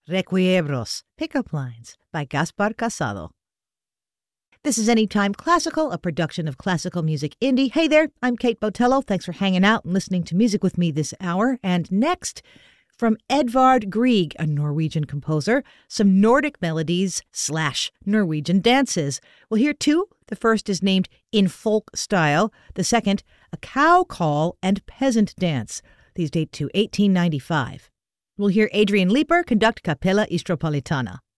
Requiebros, Pickup Lines by Gaspar Casado. This is Anytime Classical, a production of Classical Music Indie. Hey there, I'm Kate Botello. Thanks for hanging out and listening to music with me this hour. And next, from Edvard Grieg, a Norwegian composer, some Nordic melodies / Norwegian dances. We'll hear two. The first is named In Folk Style. The second, A Cow Call and Peasant Dance. These date to 1895. We'll hear Adrian Leeper conduct Capella Istropolitana.